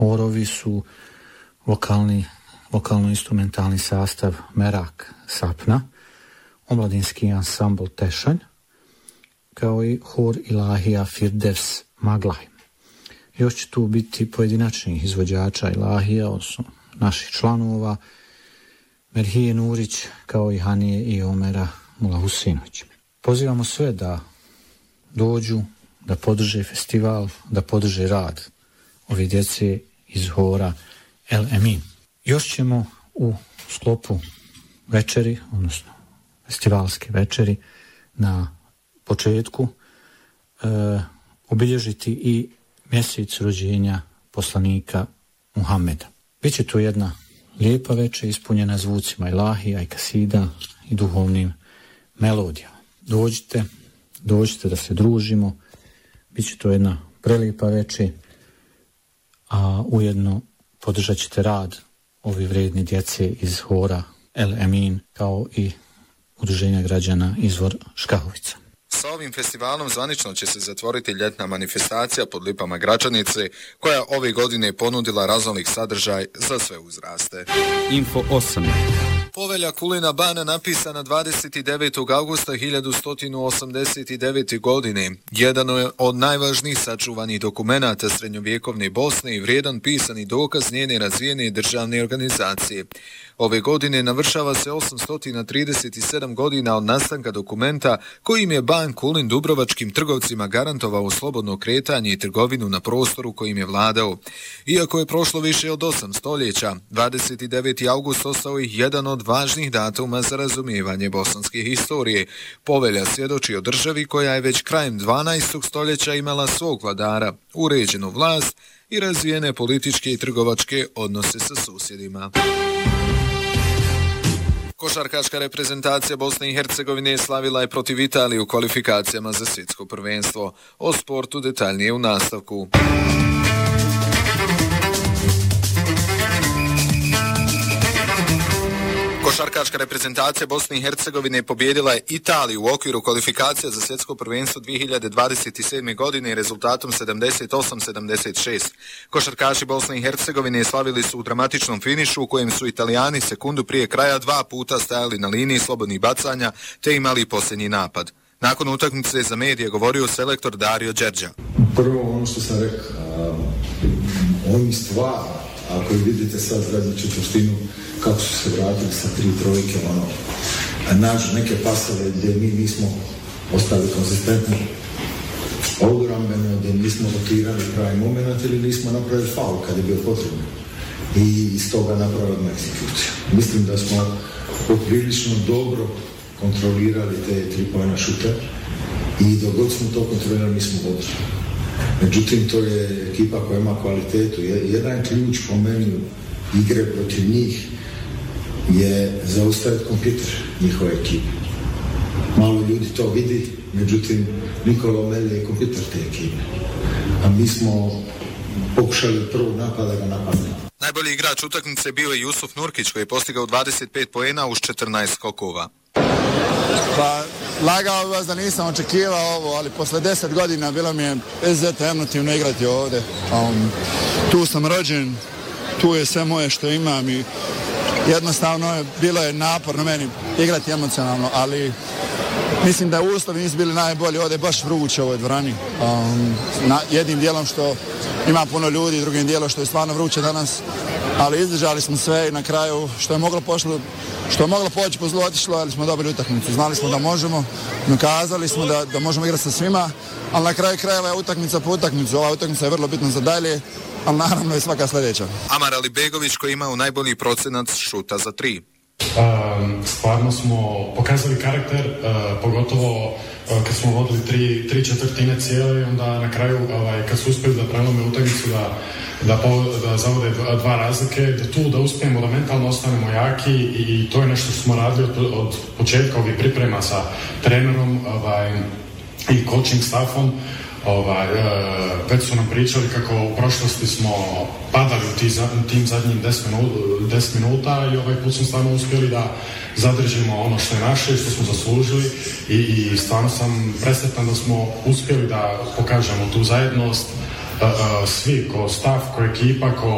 Horovi su vokalno-instrumentalni sastav Merak Sapna, omladinski ansambl Tešanj, kao i hor Ilahija Firdevs Maglaj. Još će tu biti pojedinačnih izvođača Ilahija, odnosno naših članova, Merhije Nurić, kao i Hanije i Omera Mulahusinović. Pozivamo sve da dođu, da podrže festival, da podrže rad ove djece iz hora El Emin. Još ćemo u sklopu večeri, odnosno festivalske večeri, na početku obilježiti i mjesec rođenja poslanika Muhameda. Biće to jedna lijepa večer ispunjena zvucima ilahija i kasida i duhovnim melodijama. Dođite da se družimo. Biće to jedna prelijepa večer, a ujedno podržat ćete rad ovi vredni djece iz hora El Emin, kao i udruženja građana Izvor Škahovica. Sa ovim festivalom zvanično će se zatvoriti ljetna manifestacija pod lipama Gračanice, koja ove godine ponudila raznolik sadržaj za sve uzraste. Info 8. Povelja Kulina Bana napisana 29. augusta 1189. godine. Jedan je od najvažnijih sačuvanih dokumenata srednjovjekovne Bosne i vrijedan pisani dokaz njene razvijene državne organizacije. Ove godine navršava se 837 godina od nastanka dokumenta kojim je ban Kulin dubrovačkim trgovcima garantovao slobodno kretanje i trgovinu na prostoru kojim je vladao. Iako je prošlo više od 8 stoljeća, 29. august ostao je jedan od važnih datuma za razumijevanje bosanske historije. Povelja svjedoči o državi koja je već krajem 12. stoljeća imala svog vladara, uređenu vlast i razvijene političke i trgovačke odnose sa susjedima. Košarkaška reprezentacija Bosne i Hercegovine slavila je protiv Italije u kvalifikacijama za svjetsko prvenstvo. O sportu detaljnije u nastavku. Košarkaška reprezentacija Bosne i Hercegovine pobijedila je Italiju u okviru kvalifikacija za svjetsko prvenstvo 2027. godine rezultatom 78-76. Košarkaši Bosne i Hercegovine slavili su u dramatičnom finišu u kojem su Italijani sekundu prije kraja 2 puta stajali na liniji slobodnih bacanja te imali posljednji napad. Nakon utakmice za medije govorio selektor Dario Đerđa. Prvo ono što sam rekao, oni stvar, ako vidite sad različitu četvrtinu, kako su se vratili sa 3 trojke, nađu neke pasove gdje mi nismo ostali konzistentni, odbrambeno, gdje nismo rotirali pravi moment ili nismo napravili faul kad je bio potrebno. I iz toga napravili egzekuciju. Mislim da smo poprilično dobro kontrolirali te 3-pojena šute i dok god smo to kontrolirali mi smo održali. Međutim, to je ekipa koja ima kvalitetu. Jedan ključ po meni igre protiv njih je zaustaviti kompjuter njihove ekipe. Malo ljudi to vidi, međutim Nikola Omelje je kompjuter te ekipe. A mi smo pokušali od prvog napada ga napadati. Najbolji igrač utakmice bio je Jusuf Nurkić koji je postigao 25 poena uz 14 skokova. Pa, lagao vas da nisam očekivao ovo, ali posle 10 godina bilo mi je izuzetno emotivno igrati ovdje. Tu sam rođen, tu je sve moje što imam i jednostavno bilo je naporno meni igrati emocionalno, ali mislim da uslovi nisu bili najbolji, ovdje je baš vruće u ovoj dvorani. Jednim dijelom što ima puno ljudi, drugim dijelom što je stvarno vruće danas, ali izdržali smo sve i na kraju što je moglo poći po zlu otišlo, ali smo dobili utakmicu. Znali smo da možemo, dokazali smo da možemo igrati sa svima, ali na kraju krajeva je utakmica po utakmicu. Ova utakmica je vrlo bitna za dalje, ali naravno je svaka sljedeća. Amar Alibegović koji ima najbolji procenat šuta za 3. Stvarno smo pokazali karakter, pogotovo kad smo vodili 3/4 cijele, onda na kraju kad su uspjeli da prelome utakmicu, da zavode 2 razlike, da uspijemo da mentalno ostanemo jaki i to je nešto što smo radili od početka ovih priprema sa trenerom i coaching staffom. Već su nam pričali kako u prošlosti smo padali u tim zadnjim 10 minuta i ovaj put smo stvarno uspjeli da zadržimo ono što je naše i što smo zaslužili i stvarno sam presretan da smo uspjeli da pokažemo tu zajednost, svi ko staff, ko ekipa, ko